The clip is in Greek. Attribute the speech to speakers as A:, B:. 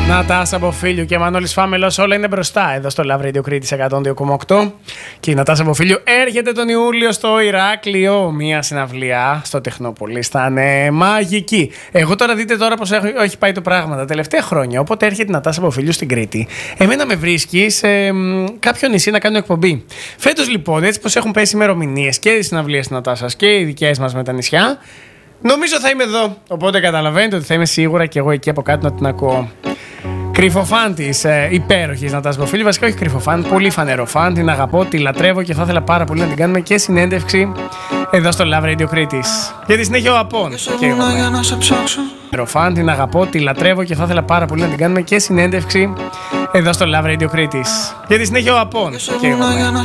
A: Νατάσα Μποφίλιου και Μανώλης Φάμελος, όλα είναι μπροστά εδώ στο Love Radio Κρήτης 102,8. Και η Νατάσα Μποφίλιου έρχεται τον Ιούλιο στο Ηράκλειο. Μία συναυλία στο Τεχνόπολης. Θα είναι μαγική. Εγώ τώρα δείτε τώρα πως έχει πάει το πράγμα τα τελευταία χρόνια. Όποτε έρχεται η Νατάσα Μποφίλιου στην Κρήτη, εμένα με βρίσκει σε κάποιο νησί να κάνω εκπομπή. Φέτος λοιπόν, έτσι πως έχουν πέσει ημερομηνίες και οι συναυλίες της Νατάσας και οι δικές μας με τα νησιά, νομίζω θα είμαι εδώ. Οπότε καταλαβαίνετε ότι θα είμαι σίγουρα και εγώ εκεί από κάτω να την ακούω. Κρυφοφάν της υπέροχης Νατάσας Μποφίλιου. Βασικά όχι κρυφοφάν, πολύ φανεροφάν. Την αγαπώ, τη λατρεύω και θα ήθελα πάρα πολύ να την κάνουμε και συνέντευξη εδώ στο Love Radio Κρήτης. Για τη συνέχεια ο Απών. Και εγώ φανεροφάν, την αγαπώ, τη λατρεύω και θα ήθελα πάρα πολύ να την κάνουμε και συνέντευξη εδώ στο Love Radio Κρήτης. Για τη συνέχεια ο Απών. Και εγώ